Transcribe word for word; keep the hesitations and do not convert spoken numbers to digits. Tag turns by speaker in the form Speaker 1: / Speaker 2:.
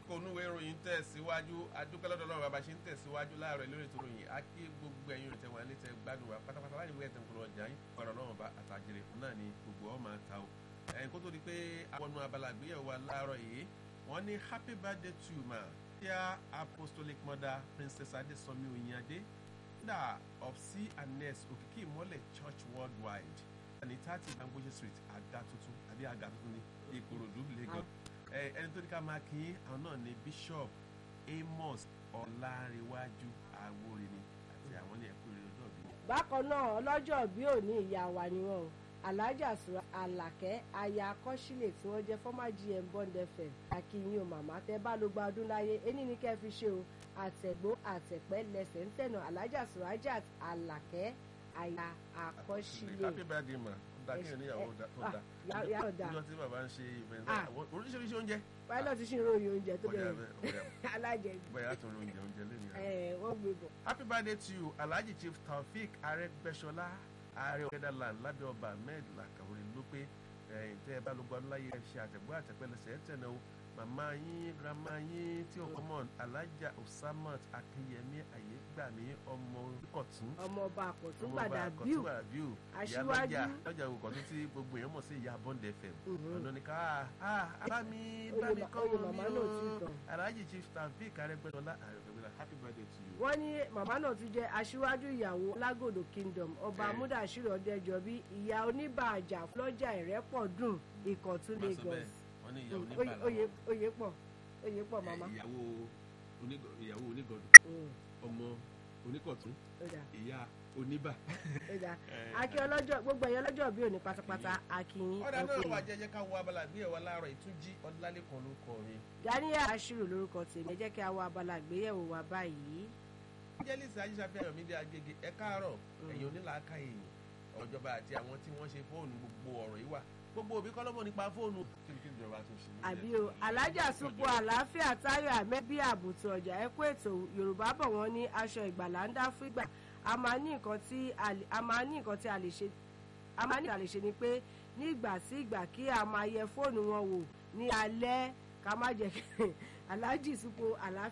Speaker 1: kókó onúwé ìròyìn tẹ̀síwájú adúpẹ́ lọ́dọ̀ Ọlọ́run bàbá ṣe ń tẹ̀síwájú láàárọ̀ lórí ètò ìròyìn á kí gbogbo ẹ̀yin òrìṣẹ́ wọn létẹ̀ gbádùn wa pátápátá láti wíwẹ̀ tẹ̀kùn ọjà yín ọ̀rọ̀ Ọlọ́run bá àtàjèrè náà ni gbogbo ọ̀ máa ta o. ẹ̀yin kó tó di pé àwọn abala àgbéyẹ̀wò wa láàárọ̀ yìí wọ́n ní happy birthday to you ma dear apostolic mother princess Adesomi Oyinade founder of C and S Òkìkí Ìmọ́lẹ̀ church worldwide ní thirty Dangote street àga tuntun àbí àga tuntun ní Ìkòròdú Lagos. ẹni tó ní ká máa kí àwọn náà ní bishop Amos Ọlárẹ̀wájú Awóreni àti àwọn ní ẹ̀kú ìrìn ọjọ́ bí.
Speaker 2: bákan náà ọlọ́jọ́ bí òní ìyá wa ni wọn o Alhaja Sura Àlàkẹ́ aya akọ́sílẹ̀ tí wọ́n jẹ́ former G M Bond F M akínyìn o màmá tẹ bá ló gba ọdún láyé ení ní kẹ́ fi ṣe o àtẹ̀gbó àtẹ̀pẹ́ lẹ́sẹ̀ ń tẹ̀nà Alhaja Surajat Àlàkẹ́ aya akọ́sílẹ̀.
Speaker 1: happy birthday ma dákẹ́ níyàwó tó dá
Speaker 2: yàrá dá
Speaker 1: ọjọ́ tí bàbá ń ṣe ìbẹ̀rẹ̀ oríṣiríṣi oúnjẹ.
Speaker 2: pilot ṣì ń ròyìn oúnjẹ tó dẹ̀ alájẹ.
Speaker 1: bóyá tó ń oúnjẹ oúnjẹ lẹ́nu.
Speaker 2: ẹ wọ́n gbé bọ̀.
Speaker 1: happy birthday to you Alhaji Chief Taofeek Arẹ́gbẹ́ṣọlá ààrẹ ọ̀kẹ́dàland lábẹ́ ọba ahmed làkàwé ló pé ẹ̀yìn tẹ́ ẹ bá ló gbọ́ láyé ẹ ṣe àtẹ̀gbọ́ àtẹ̀pẹ́lẹsẹ̀ ẹ̀ tẹ̀nà o màmá yín grandma yín tí ó kọ́mọ̀ Alhaja Usamat Akínyẹmí Ayégbàmí ọmọ Ìkọ̀tún
Speaker 2: ọmọ ọba àkọ́tún gbàdà bíu
Speaker 1: aṣíwájú lọ́jà Ìkọ̀tún tí gbogbo èèyàn mọ̀ sí ìyá Bond F M ọ̀nà ní ká bá mi bá mi kọ́ mọ́ mi o Alhaji Chief Taofeek Arẹ́gbẹ́ṣọlá ààrẹ happy birthday to you.
Speaker 2: wọ́n ní màmá náà tún jẹ́ aṣíwájú ìyàwó Lágòdò Kingdom ọba Múdàṣírò Ọdẹ́jọbí ìyá oníbàájà lọ́jà Ìrẹ́pọ̀dùn Ìkọ̀tún Lagos. oyè pọ̀ oyè pọ̀ màmá.
Speaker 1: ìyàwó ìyàwó onígọdù ọmọ Oníkọ̀tún ìyá oníbà.
Speaker 2: akí ọlọ́jọ́ gbogbo ẹ̀yọ́ ọlọ́jọ́ bí òní pátápátá akínyìn.
Speaker 1: ọ̀dà náà wà jẹ́jẹ́ ká wo abala àgbéyẹ̀wò láàárọ̀ Ìtúnjí Ọlálékan lórúkọ mi.
Speaker 2: Daniel Ashiru lórúkọ tèmi ẹ jẹ́ kí a wo abala àgbéyẹ̀wò wa báyìí.
Speaker 1: jẹ́lísì ajíṣàfẹ́ Ayọ̀mídé Agége ẹ káàárọ̀ ẹ̀yin onílàáká èèyàn ọ̀jọba àti àwọn tí wọ́n ṣe fóònù gbogbo ọ̀rọ̀ yìí wà gbogbo òbí kọ́lọ́mọ̀ nípa fóònù.
Speaker 2: àbí o Alhaja Supo Àlàáfíà Táyọ̀ Ahmed bí àbùtù ọjà ẹ kú ètò Yorùbá bọ̀ wọ́n ní aṣọ ìgbàlà ń dá fún ìgbà a máa ní nǹkan tí a máa ní nǹkan tí a lè ṣe a máa ní nǹkan tí a lè ṣe ni pé ní ìgbà sí ìgbà kí a máa yẹ fóònù wọn wò ní alẹ́ ká má jẹ́ kí Alhaji Supo Àlàáfíà.